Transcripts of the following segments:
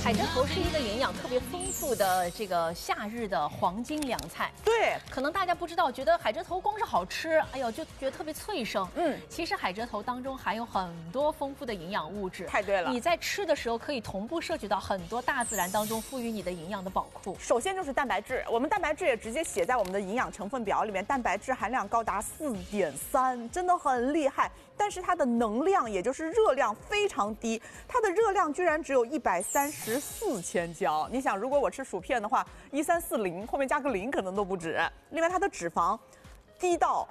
海蜇头是一个营养特别丰富的这个夏日的黄金凉菜。 对， 可能大家不知道，觉得海蜇头光是好吃，哎呦就觉得特别脆生。其实海蜇头当中含有很多丰富的营养物质。 太对了， 你在吃的时候可以同步摄取到很多大自然当中赋予你的营养的宝库。 首先就是蛋白质，我们蛋白质也直接写在我们的营养成分表里面，蛋白质含量高达4.3，真的很厉害。但是它的能量，也就是热量非常低，它的热量居然只有134千焦。你想，如果我吃薯片的话，1340后面加个0可能都不止。另外，它的脂肪低到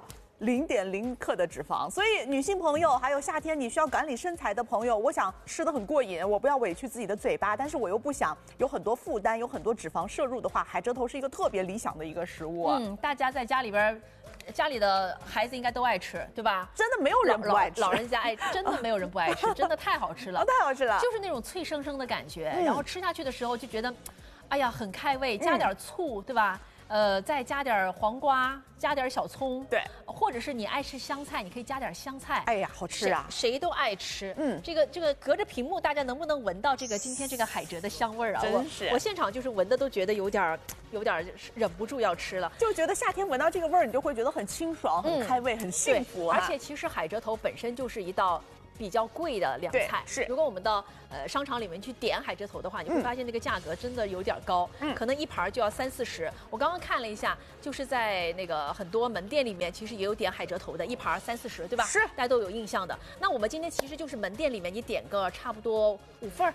0.0克的脂肪，所以女性朋友还有夏天你需要管理身材的朋友，我想吃得很过瘾，我不要委屈自己的嘴巴，但是我又不想有很多负担，有很多脂肪摄入的话，海蜇头是一个特别理想的一个食物。 大家在家里边。家里的孩子应该都爱吃，对吧？ 真的没有人不爱吃， 老人家爱，真的没有人不爱吃，真的太好吃了， 太好吃了， 就是那种脆生生的感觉，然后吃下去的时候就觉得，哎呀，很开胃，加点醋，对吧？再加点黄瓜，加点小葱， 对， 或者是你爱吃香菜，你可以加点香菜。 哎呀，好吃啊！ 谁都爱吃。这个隔着屏幕，大家能不能闻到今天这个海蜇的香味儿啊？ 真是， 我现场就是闻的都觉得有点忍不住要吃了， 就觉得夏天闻到这个味儿，你就会觉得很清爽、很开胃、很幸福而且其实海蜇头本身就是一道比较贵的凉菜， 是。 如果我们到商场里面去点海蜇头的话，你会发现那个价格真的有点高，可能一盘就要30-40。我刚刚看了一下，就是在那个很多门店里面，其实也有点海蜇头的，一盘30-40，对吧？ 是， 大家都有印象的。那我们今天其实就是门店里面，你点个差不多5份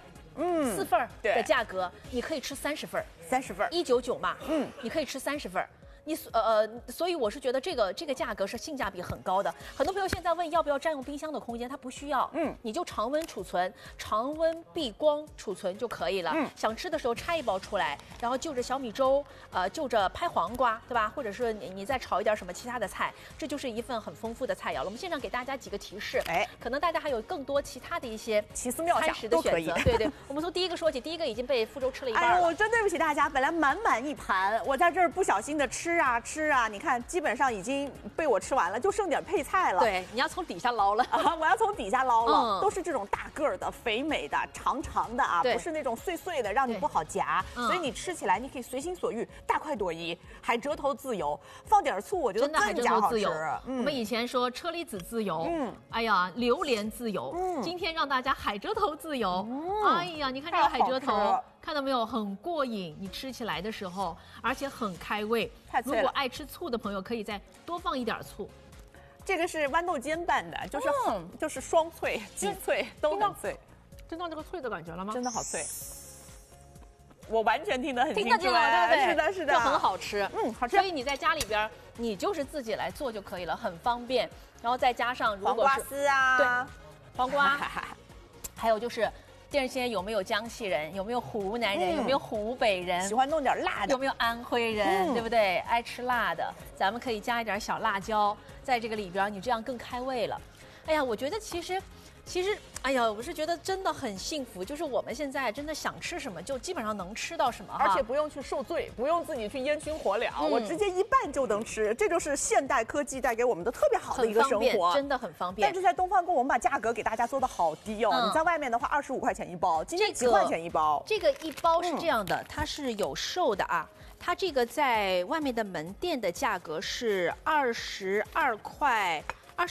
4份的价格，你可以吃30份 ，30份 199嘛，你可以吃30份。所以我是觉得这个价格是性价比很高的。很多朋友现在问要不要占用冰箱的空间，它不需要，你就常温储存、常温避光储存就可以了。想吃的时候拆一包出来，然后就着小米粥，就着拍黄瓜，对吧？或者是你再炒一点什么其他的菜，这就是一份很丰富的菜肴了。我们现场给大家几个提示，可能大家还有更多其他的一些奇思妙想的选择。对，我们从第一个说起，第一个已经被傅周吃了一半了。 哎，我真对不起大家，本来满满一盘，我在这儿不小心的吃啊，你看基本上已经被我吃完了，就剩点配菜了。 对，你要从底下捞了啊，我要从底下捞了，都是这种大个儿的、肥美的、长长的啊，不是那种碎碎的，让你不好夹。所以你吃起来你可以随心所欲，大快朵颐，海蜇头自由，放点醋，我觉得更加好吃。 我们以前说车厘子自由，哎呀，榴莲自由，今天让大家海蜇头自由。哎呀，你看这个海蜇头。看到没有，很过瘾，你吃起来的时候，而且很开胃。如果爱吃醋的朋友，可以再多放一点醋。 这个是豌豆尖拌的，就是双脆、极脆都很脆。 听到这个脆的感觉了吗？ 真的好脆，我完全听得很清楚。 听得见了，对不对？ 是的， 就很好吃， 好吃。 所以你在家里边，你就是自己来做就可以了，很方便。然后再加上如果是黄瓜丝啊， 对，黄瓜，还有就是。这些有没有江西人？有没有湖南人？有没有湖北人？ 喜欢弄点辣的？ 有没有安徽人？对不对？爱吃辣的，咱们可以加一点小辣椒在这个里边，你这样更开胃了。哎呀，我觉得其实，哎呀，我是觉得真的很幸福，就是我们现在真的想吃什么就基本上能吃到什么， 而且不用去受罪，不用自己去烟熏火燎，我直接一拌就能吃，这就是现代科技带给我们的特别好的一个生活， 真的很方便。 但是在东方宫，我们把价格给大家做的好低哦，你在外面的话25块钱一包，今天10块钱一包。 这个一包是这样的，它是有售的啊，它这个在外面的门店的价格是22块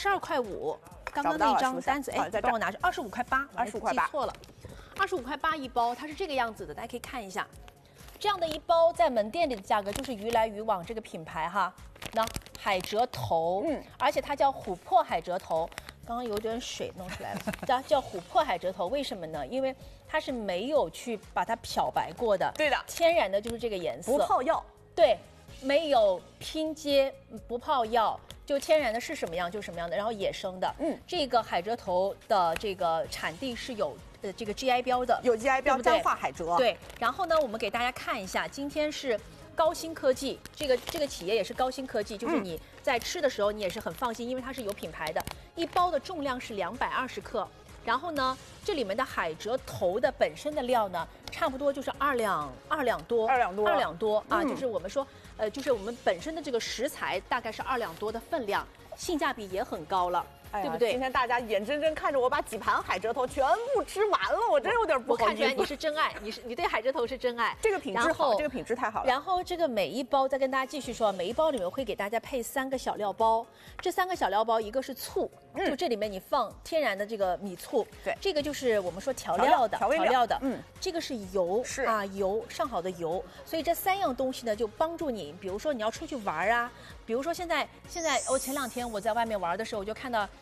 5。刚刚那张单子，帮我拿去25块8，25块8，记错了，25块8一包，它是这个样子的，大家可以看一下，这样的一包在门店里的价格就是鱼来鱼往这个品牌哈，那海蜇头，而且它叫琥珀海蜇头，刚刚有点水弄出来了，叫琥珀海蜇头，为什么呢？因为它是没有去把它漂白过的， 对的， 天然的就是这个颜色， 不泡药， 对，没有拼接，不泡药。就天然的是什么样就什么样的，然后野生的，这个海蜇头的这个产地是有这个 GI 标的， 有 GI 标，彰化海蜇。 对，然后呢，我们给大家看一下，今天是高新科技，这个企业也是高新科技，就是你在吃的时候你也是很放心，因为它是有品牌的，一包的重量是220克。然后呢，这里面的海蜇头的本身的料呢，差不多就是2两多啊，就是我们说，就是我们本身的这个食材大概是2两多的分量，性价比也很高了。 对不对？ 今天大家眼睁睁看着我把几盘海蜇头全部吃完了，我真有点不好意思。 我看出来你是真爱，你对海蜇头是真爱。 这个品质好，这个品质太好了。 然后这个每一包再跟大家继续说，每一包里面会给大家配3个小料包，这3个小料包一个是醋，就这里面你放天然的这个米醋， 对， 这个就是我们说调料的，这个是油， 是啊，油上好的油，所以这3样东西呢就帮助你，比如说你要出去玩啊，比如说现在我前2天我在外面玩的时候，我就看到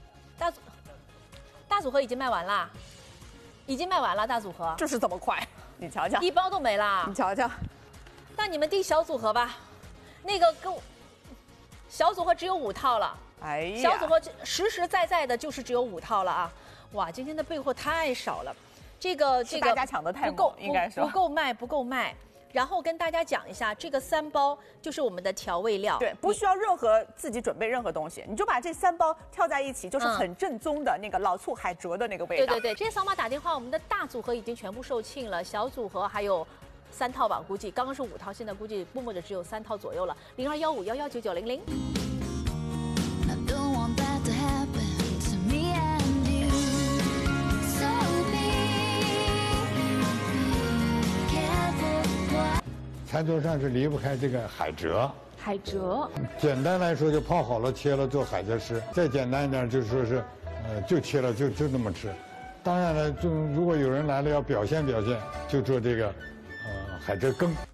大组合已经卖完了，大组合就是这么快，你瞧瞧， 一包都没啦， 你瞧瞧。 那你们订小组合吧，那个小组合只有5套了， 哎呀， 小组合实实在在的就是只有5套了啊！哇，今天的备货太少了，这个大家抢的太猛，应该说不够卖。然后跟大家讲一下，这个3包就是我们的调味料， 对，不需要任何自己准备任何东西，你就把这3包跳在一起，就是很正宗的那个老醋海蜇的那个味道。 对，这些扫码打电话，我们的大组合已经全部售罄了，小组合还有3套吧，估计刚刚是5套，现在估计默默的只有3套左右了。0215119900。 餐桌上是离不开这个海蜇。 海蜇， 简单来说就泡好了切了做海蜇丝，再简单一点就说是，就切了就那么吃。当然了，就如果有人来了要表现表现，就做这个，海蜇羹。